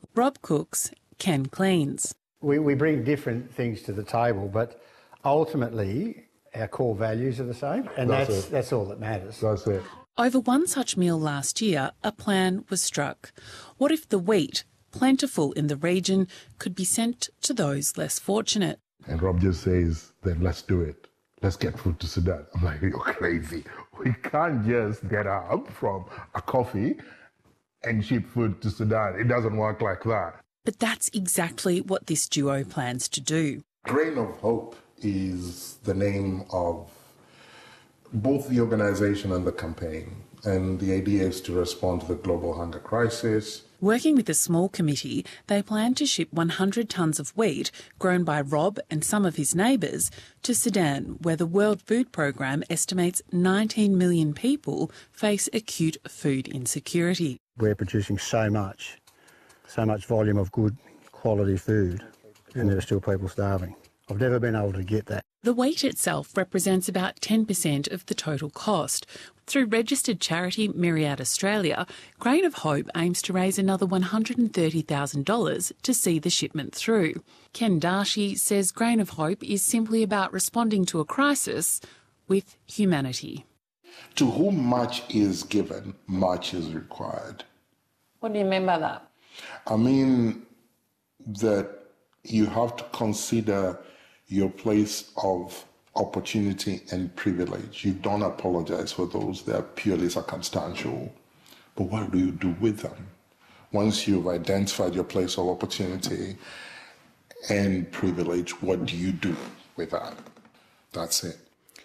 Rob cooks, Ken cleans. We bring different things to the table, but ultimately our core values are the same, and that's all that matters. That's it. Over one such meal last year, a plan was struck. What if the wheat, plentiful in the region, could be sent to those less fortunate? And Rob just says, then let's do it. Let's get food to Sudan. I'm like, you're crazy. We can't just get up from a coffee and ship food to Sudan. It doesn't work like that. But that's exactly what this duo plans to do. Grain of Hope is the name of both the organisation and the campaign. And the idea is to respond to the global hunger crisis. Working with a small committee, they plan to ship 100 tonnes of wheat grown by Rob and some of his neighbours to Sudan, where the World Food Programme estimates 19 million people face acute food insecurity. We're producing so much volume of good quality food, and there are still people starving. I've never been able to get that. The wheat itself represents about 10% of the total cost. Through registered charity Myriad Australia, Grain of Hope aims to raise another $130,000 to see the shipment through. Ken Darshi says Grain of Hope is simply about responding to a crisis with humanity. To whom much is given, much is required. What do you mean by that? I mean that you have to consider your place of opportunity and privilege. You don't apologize for those that are purely circumstantial. But what do you do with them? Once you've identified your place of opportunity and privilege, what do you do with that? That's it.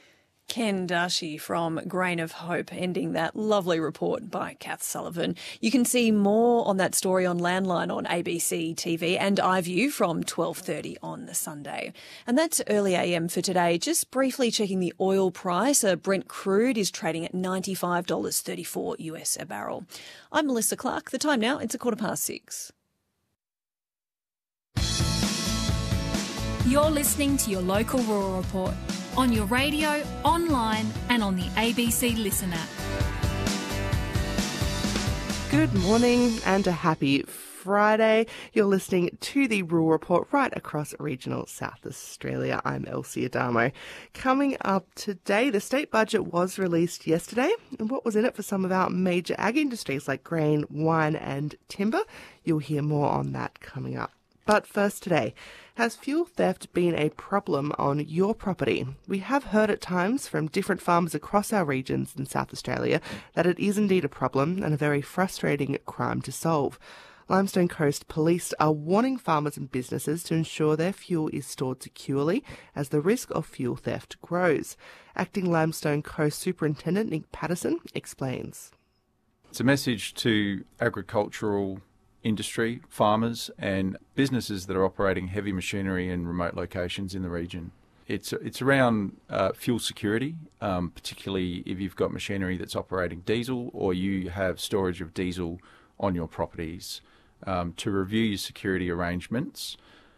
Ken Darshi from Grain of Hope, ending that lovely report by Kath Sullivan. You can see more on that story on Landline on ABC TV and iView from 12:30 on the Sunday. And that's early AM for today. Just briefly checking the oil price. Brent crude is trading at $95.34 US a barrel. I'm Melissa Clark. The time now, it's 6:15. You're listening to your local rural report on your radio, online and on the ABC Listen app. Good morning and a happy Friday. You're listening to the Rural Report right across regional South Australia. I'm Elsie Adamo. Coming up today, the state budget was released yesterday, and what was in it for some of our major ag industries like grain, wine and timber? You'll hear more on that coming up. But first today, has fuel theft been a problem on your property? We have heard at times from different farmers across our regions in South Australia that it is indeed a problem and a very frustrating crime to solve. Limestone Coast Police are warning farmers and businesses to ensure their fuel is stored securely as the risk of fuel theft grows. Acting Limestone Coast Superintendent Nick Patterson explains. It's a message to agricultural industry, farmers and businesses that are operating heavy machinery in remote locations in the region. It's around fuel security, particularly if you've got machinery that's operating diesel or you have storage of diesel on your properties, to review your security arrangements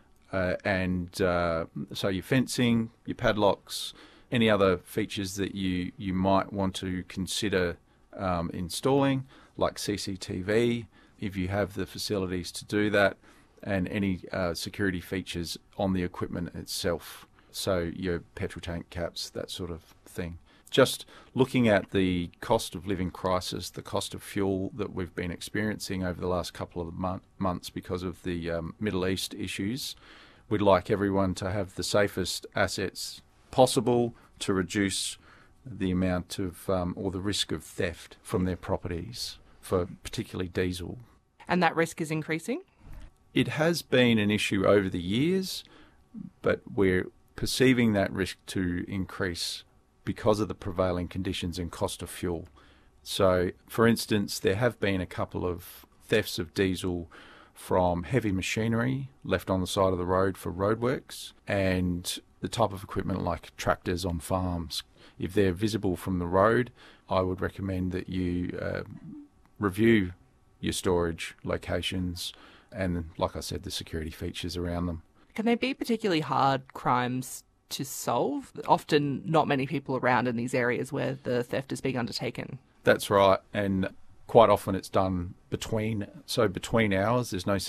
and so your fencing, your padlocks, any other features that you might want to consider installing, like CCTV, if you have the facilities to do that, and any security features on the equipment itself. So your petrol tank caps, that sort of thing. Just looking at the cost of living crisis, the cost of fuel that we've been experiencing over the last couple of months because of the Middle East issues, we'd like everyone to have the safest assets possible to reduce the amount of or the risk of theft from their properties, for particularly diesel. And that risk is increasing? It has been an issue over the years, but we're perceiving that risk to increase because of the prevailing conditions and cost of fuel. So, for instance, there have been a couple of thefts of diesel from heavy machinery left on the side of the road for roadworks, and the type of equipment like tractors on farms. If they're visible from the road, I would recommend that you review your storage locations and, like I said, the security features around them. Can they be particularly hard crimes to solve? Often not many people around in these areas where the theft is being undertaken. That's right, and quite often it's done between hours. There's no